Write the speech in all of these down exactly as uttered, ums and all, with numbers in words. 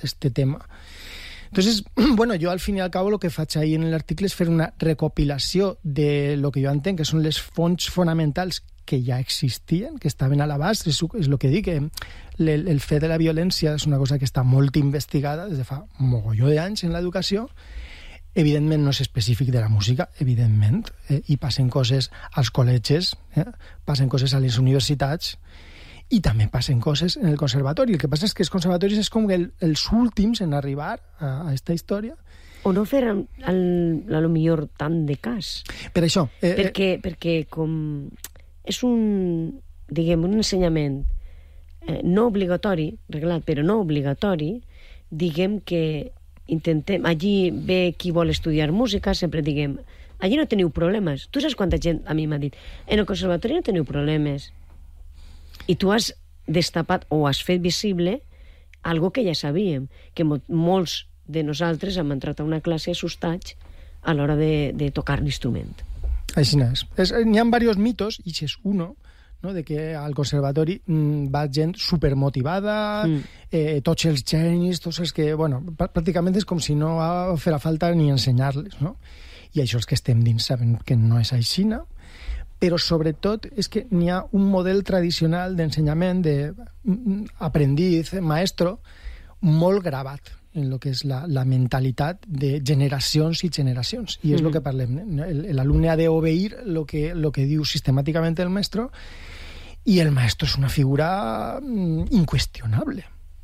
este tema. Entonces, bueno, jo al fin i al cabo el que faig ahí en l'article és fer una recopilació de lo que jo entenc que són les fonts fonamentals que ja existien, que estaven a l'abast. És, és el que dic, que el, el fet de la violència és una cosa que està molt investigada des de fa mogolló d'anys en l'educació. Evidentment no és específic de la música, evidentment, eh, i passen coses als col·legis, eh, passen coses a les universitats, i també passen coses en el conservatori. El que passa és que els conservatoris és com el, els últims en arribar a aquesta història. O no fer, a lo millor, tant de cas. Per això. Eh, perquè, perquè com és un, diguem, un ensenyament eh, no obligatori, reglat, però no obligatori, diguem que intentem, allí ve qui vol estudiar música, sempre diguem, allí no teniu problemes. Tu saps quanta gent a mi m'ha dit, en el conservatori no teniu problemes. I tu has destapat o has fet visible algo que ja sabíem, que mo molts de nosaltres hem entrat a una classe assustats a l'hora de, de tocar l'instrument. Així és. és N'hi ha diversos mitos, i això és uno, no? De que al conservatori mm, va gent supermotivada, mm. eh, tots els genis, tots els que... Bueno, pràcticament és com si no farà falta ni ensenyar-les, no? I això els que estem dins saben que no és així, no? Però sobretot és que n'hi ha un model tradicional d'ensenyament, d'aprendiz, maestro, molt gravat en el que és la, la mentalitat de generacions i generacions. I és el mm-hmm. que parlem. L'alumne ha d'obeir el que, lo que diu sistemàticament el mestre, i el mestre és una figura inqüestionable.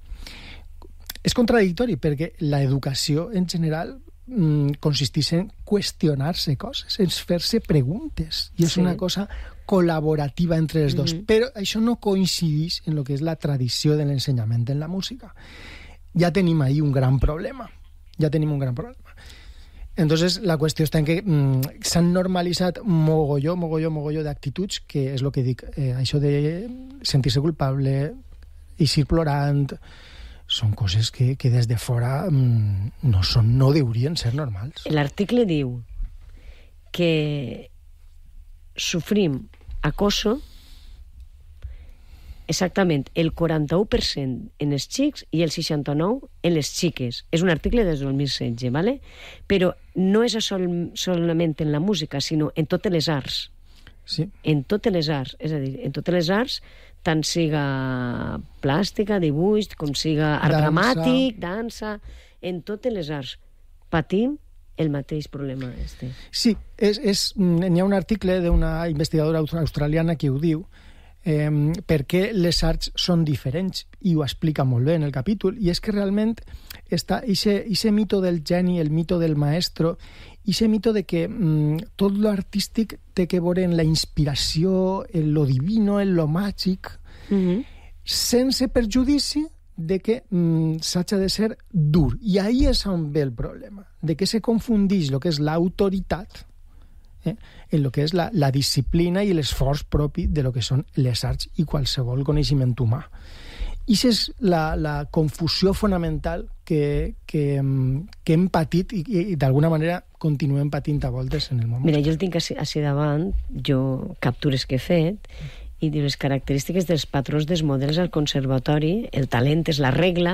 És contradictori, perquè l'educació en general consisteix en qüestionar-se coses, en fer-se preguntes, i és sí. una cosa col·laborativa entre els dos, mm-hmm. però això no coincideix en el que és la tradició de l'ensenyament en la música. Ja tenim ahí un gran problema, ja tenim un gran problema. Entonces la qüestió està en que mm, s'han normalitzat mogolló, mogolló, mogolló d'actituds, que és el que dic, eh, això de sentir-se culpable, eixir plorant, són coses que, que des de fora mmm, no, són, no deurien ser normals. L'article diu que sofrim acoso exactament el quaranta-u per cent en els xics i el seixanta-nou per cent en les xiques. És un article des del dos mil setze, ¿vale? Però no és sol, solament en la música, sinó en totes les arts. Sí. En totes les arts. És a dir, en totes les arts, tant siga plàstica, dibuix, com siga art dansa. Dramàtic, dansa, en totes les arts patim el mateix problema este. Sí, és, és, n'hi ha un article d'una investigadora australiana que ho diu, eh, perquè les arts són diferents, i ho explica molt bé en el capítol, i és que realment està ese mito del geni, el mito del maestro, ese mito de que mm, tot lo artístic té que veure en la inspiració, en lo divino, en lo màgic, mm-hmm. sense perjudici de que mm, s'haja de ser dur. I ahí és on ve el problema, de que se confundeix el que és l'autoritat eh, en el que és la, la disciplina i l'esforç propi de lo que són les arts i qualsevol coneixement humà. I això és la, la confusió fonamental que, que, que hem patit i, i d'alguna manera continuem patint a voltes en el món. Mira, jo el tinc així, així davant, jo captures que he fet, i diu les característiques dels patrons dels models al conservatori, el talent és la regla,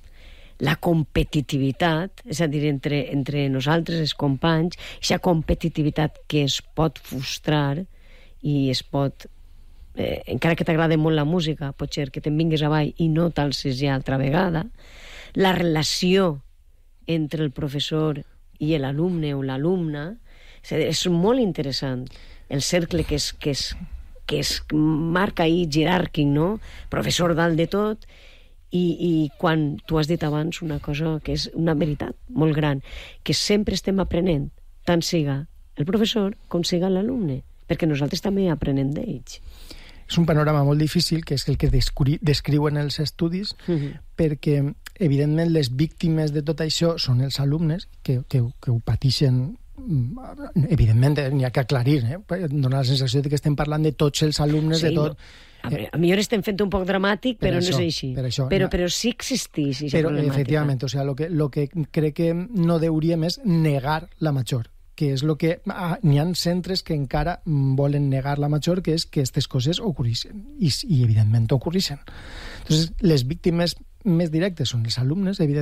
la competitivitat, és a dir, entre, entre nosaltres, els companys, aquesta competitivitat que es pot frustrar i es pot... Eh, encara que t'agrada molt la música, pot ser que te'n vingues avall i no t'alces ja altra vegada, la relació entre el professor i l'alumne o l'alumna, és, és molt interessant el cercle que es, que es, que es marca ahí jeràrquic, no? Professor dalt de tot, i, i quan tu has dit abans una cosa que és una veritat molt gran, que sempre estem aprenent, tant siga el professor com siga l'alumne, perquè nosaltres també aprenem d'ells. És un panorama molt difícil, que és el que descri descriuen els estudis, uh-huh. perquè, evidentment, les víctimes de tot això són els alumnes, que, que, que ho pateixen, evidentment, n'hi ha que aclarir, eh? Dona la sensació de que estem parlant de tots els alumnes, sí, de tot... No. A, eh, a millor estem fent un poc dramàtic, però per això, no és així. Per això, però, però sí existeix aquesta però, problemàtica. Efectivament, o sea, lo que, lo que crec que no deuríem és negar la major, que és el que... Ah, n'hi ha centres que encara volen negar la major, que és que aquestes coses ocorreixen, i, i evidentment ocorreixen. Entonces, les víctimes més directes són els alumnes, evidentment,